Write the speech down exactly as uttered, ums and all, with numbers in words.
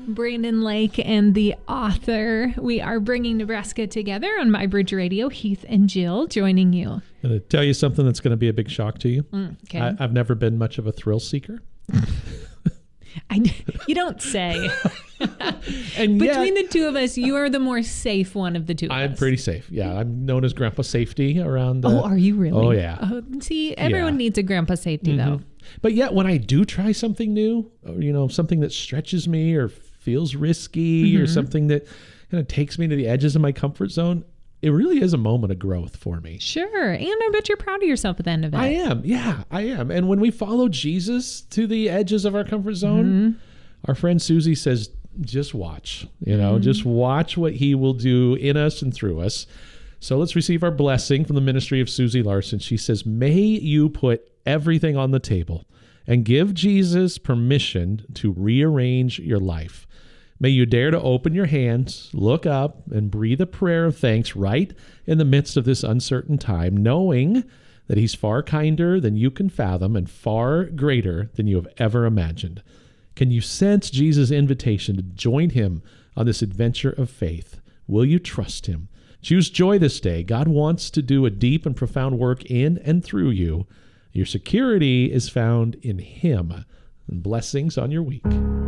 Brandon Lake and the author. We are bringing Nebraska together on MyBridge Radio. Heath and Jill joining you. I'm going to tell you something that's going to be a big shock to you. Mm, okay. I, I've never been much of a thrill seeker. I, you don't say. And Between yet, the two of us, you are the more safe one of the two of I'm us. pretty safe. Yeah, I'm known as Grandpa Safety around. Uh, Oh, are you really? Oh, yeah. Oh, see, everyone Yeah. needs a grandpa safety, Mhm. though. But yet, when I do try something new, or, you know, something that stretches me or feels risky Mm-hmm. or something that kind of takes me to the edges of my comfort zone, it really is a moment of growth for me. Sure. And I bet you're proud of yourself at the end of it. I am. Yeah, I am. And when we follow Jesus to the edges of our comfort zone, Mm-hmm. our friend Susie says, just watch, you know, Mm-hmm. just watch what he will do in us and through us. So let's receive our blessing from the ministry of Susie Larson. She says, may you put everything on the table and give Jesus permission to rearrange your life. May you dare to open your hands, look up, and breathe a prayer of thanks right in the midst of this uncertain time, knowing that he's far kinder than you can fathom and far greater than you have ever imagined. Can you sense Jesus' invitation to join him on this adventure of faith? Will you trust him? Choose joy this day. God wants to do a deep and profound work in and through you. Your security is found in him. And blessings on your week.